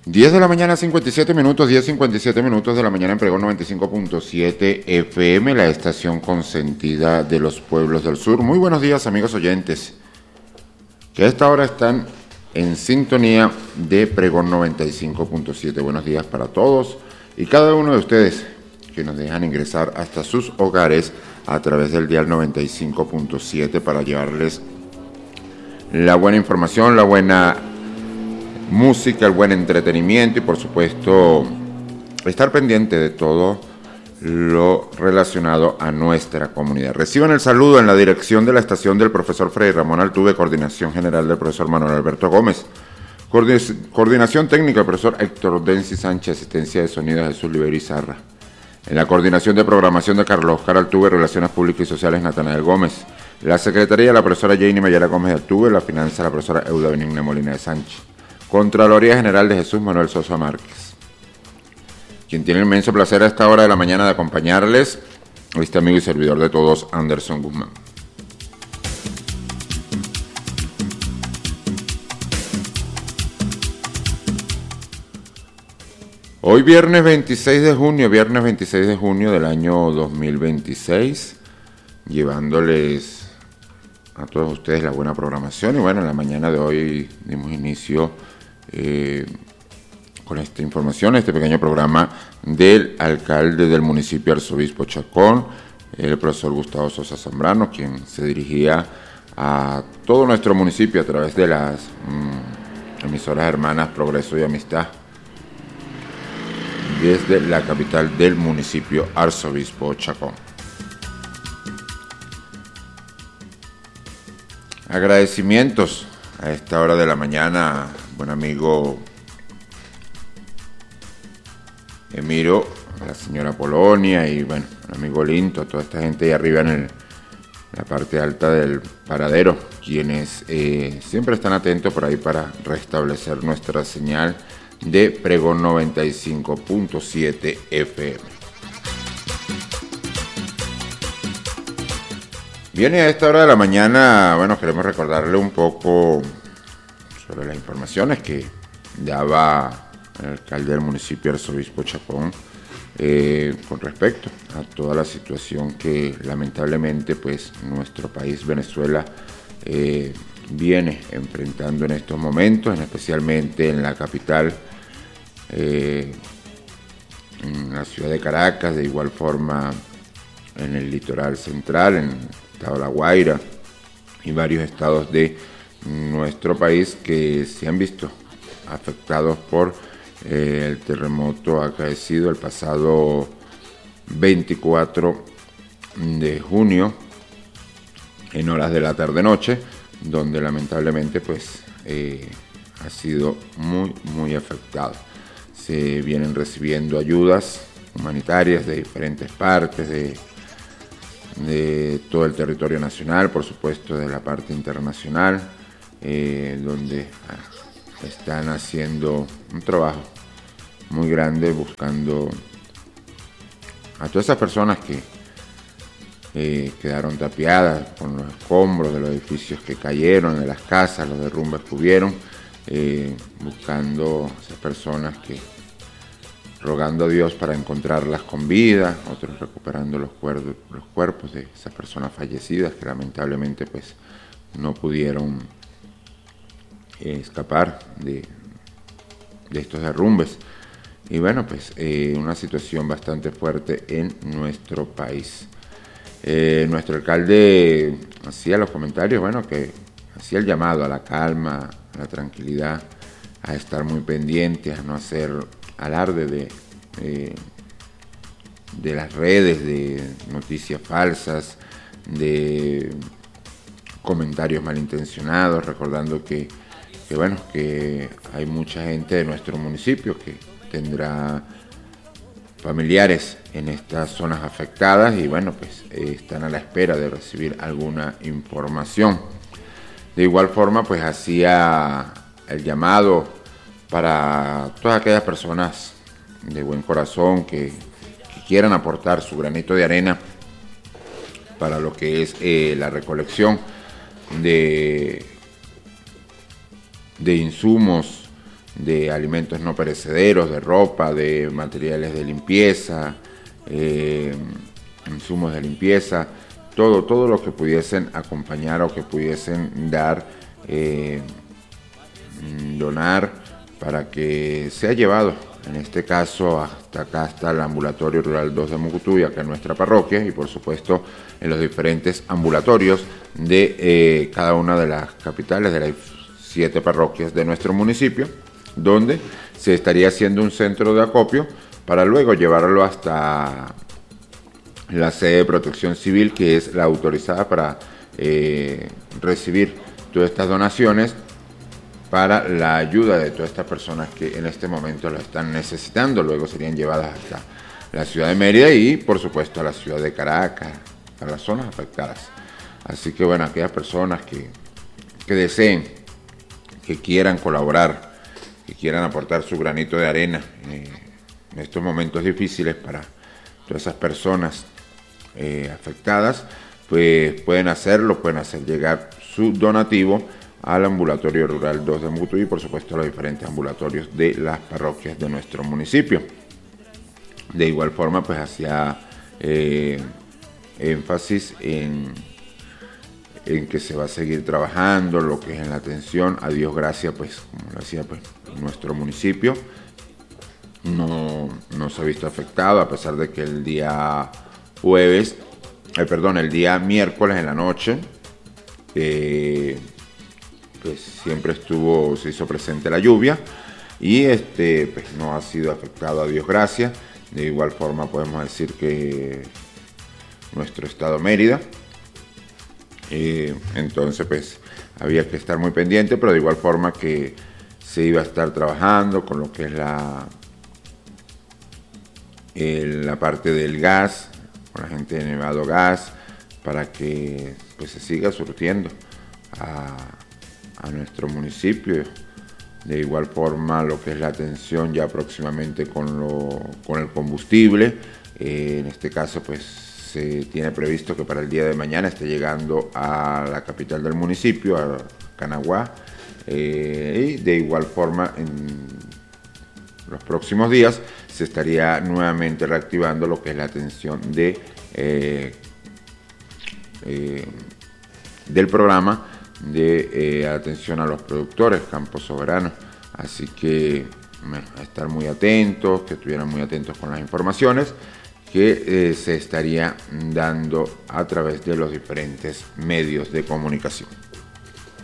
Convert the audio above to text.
10 de la mañana, 57 minutos, 10:57 minutos de la mañana en Pregón 95.7 FM, la estación consentida de los pueblos del sur. Muy buenos días, amigos oyentes, que a esta hora están en sintonía de Pregón 95.7. Buenos días para todos y cada uno de ustedes que nos dejan ingresar hasta sus hogares a través del dial 95.7 para llevarles la buena información, la buena música, el buen entretenimiento y por supuesto estar pendiente de todo lo relacionado a nuestra comunidad. Reciban el saludo en la dirección de la estación del profesor Fray Ramón Altuve, coordinación general del profesor Manuel Alberto Gómez, coordinación técnica del profesor Héctor Densi Sánchez, asistencia de sonido de Jesús Libero Izarra, en la coordinación de programación de Carlos Oscar Altuve, relaciones públicas y sociales Natanael Gómez, la secretaría la profesora Janie Mayara Gómez de Altuve, la finanza la profesora Euda Benigna Molina de Sánchez, Contraloría General de Jesús Manuel Sosa Márquez. Quien tiene el inmenso placer a esta hora de la mañana de acompañarles, este amigo y servidor de todos, Anderson Guzmán. Hoy viernes 26 de junio del año 2026, llevándoles a todos ustedes la buena programación. Y bueno, en la mañana de hoy dimos inicio con esta información, este pequeño programa del alcalde del municipio Arzobispo Chacón, el profesor Gustavo Sosa Zambrano, quien se dirigía a todo nuestro municipio a través de las emisoras hermanas Progreso y Amistad, desde la capital del municipio Arzobispo Chacón. Agradecimientos a esta hora de la mañana, buen amigo Emiro, a la señora Polonia y bueno, al amigo Linto, a toda esta gente ahí arriba en la parte alta del paradero, quienes siempre están atentos por ahí para restablecer nuestra señal de Pregón 95.7 FM. Bien, y a esta hora de la mañana, bueno, queremos recordarle un poco sobre las informaciones que daba el alcalde del municipio Arzobispo Chacón con respecto a toda la situación que lamentablemente pues nuestro país Venezuela viene enfrentando en estos momentos, especialmente en la capital, en la ciudad de Caracas, de igual forma en el litoral central, en el estado de La Guaira y varios estados de nuestro país que se han visto afectados por el terremoto acaecido el pasado 24 de junio en horas de la tarde-noche, donde lamentablemente pues ha sido muy afectado. Se vienen recibiendo ayudas humanitarias de diferentes partes de todo el territorio nacional, por supuesto de la parte internacional, donde están haciendo un trabajo muy grande buscando a todas esas personas que quedaron tapiadas con los escombros de los edificios que cayeron, de las casas, los derrumbes que hubieron, buscando a esas personas que rogando a Dios para encontrarlas con vida, otros recuperando los cuerpos de esas personas fallecidas que lamentablemente pues no pudieron escapar de estos derrumbes. Y bueno, pues una situación bastante fuerte en nuestro país. Nuestro alcalde hacía los comentarios, bueno, que hacía el llamado a la calma, a la tranquilidad, a estar muy pendientes, a no hacer alarde de las redes, de noticias falsas, de comentarios malintencionados, recordando que hay mucha gente de nuestro municipio que tendrá familiares en estas zonas afectadas y bueno, pues están a la espera de recibir alguna información. De igual forma, pues hacía el llamado para todas aquellas personas de buen corazón que quieran aportar su granito de arena para lo que es la recolección de insumos de alimentos no perecederos, de ropa, de materiales de limpieza, insumos de limpieza, todo lo que pudiesen acompañar o que pudiesen dar, donar para que sea llevado, en este caso hasta acá, hasta el ambulatorio rural 2 de Mucutuy, acá en nuestra parroquia, y por supuesto en los diferentes ambulatorios de cada una de las capitales de las 7 parroquias de nuestro municipio, donde se estaría haciendo un centro de acopio para luego llevarlo hasta la sede de Protección Civil, que es la autorizada para recibir todas estas donaciones para la ayuda de todas estas personas que en este momento lo están necesitando. Luego serían llevadas hasta la ciudad de Mérida y por supuesto a la ciudad de Caracas, a las zonas afectadas. Así que bueno, aquellas personas que deseen, que quieran colaborar, que quieran aportar su granito de arena en estos momentos difíciles para todas esas personas afectadas, pues pueden hacerlo, pueden hacer llegar su donativo al ambulatorio rural 2 de Mucutuy y por supuesto a los diferentes ambulatorios de las parroquias de nuestro municipio. De igual forma, pues hacía énfasis en que se va a seguir trabajando lo que es en la atención. A Dios gracias, pues como lo decía, pues nuestro municipio no se ha visto afectado, a pesar de que el día el día miércoles en la noche, pues siempre se hizo presente la lluvia y pues no ha sido afectado, a Dios gracias. De igual forma podemos decir que nuestro estado Mérida, entonces pues había que estar muy pendiente, pero de igual forma que se iba a estar trabajando con lo que es la parte del gas, con la gente de Nevado Gas, para que pues se siga surtiendo a nuestro municipio. De igual forma lo que es la atención ya próximamente con el combustible, en este caso pues se tiene previsto que para el día de mañana esté llegando a la capital del municipio, a Canaguá, y de igual forma en los próximos días se estaría nuevamente reactivando lo que es la atención del programa de atención a los productores Campo Soberano. Así que bueno, a estar muy atentos, que estuvieran muy atentos con las informaciones que se estaría dando a través de los diferentes medios de comunicación.